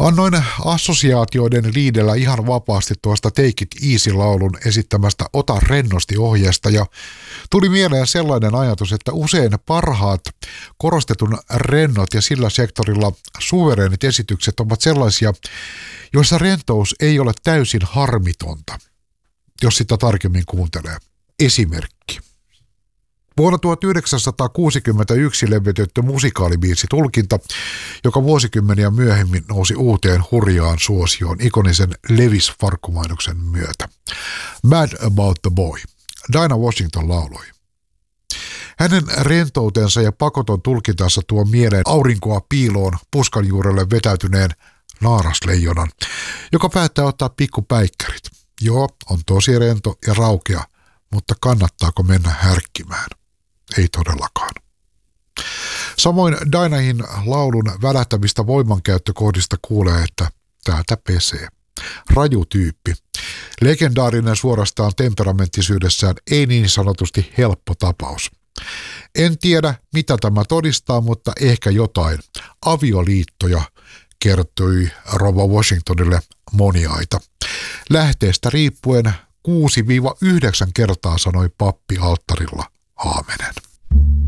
Annoin assosiaatioiden liidellä ihan vapaasti tuosta Take It Easy-laulun esittämästä Ota rennosti -ohjeesta ja tuli mieleen sellainen ajatus, että usein parhaat korostetun rennot ja sillä sektorilla suvereenit esitykset ovat sellaisia, joissa rentous ei ole täysin harmitonta, jos sitä tarkemmin kuuntelee. Esimerkki. Vuonna 1961 levitetty musikaalibiisi Tulkinta, joka vuosikymmeniä myöhemmin nousi uuteen hurjaan suosioon ikonisen Levis-farkkumainoksen myötä. Mad About the Boy. Dinah Washington lauloi. Hänen rentoutensa ja pakoton tulkintansa tuo mieleen aurinkoa piiloon puskan juurelle vetäytyneen naarasleijonan, joka päättää ottaa pikkupäikkärit. Joo, on tosi rento ja raukea, mutta kannattaako mennä härkkimään? Ei todellakaan. Samoin Dinahin laulun välähtävistä voimankäyttökohdista kuulee, että täältä pesee. Raju tyyppi. Legendaarinen suorastaan temperamenttisyydessään, ei niin sanotusti helppo tapaus. En tiedä, mitä tämä todistaa, mutta ehkä jotain. Avioliittoja, kertoi rouva Washingtonille moniaita. Lähteestä riippuen 6-9 kertaa sanoi pappi alttarilla aamenen.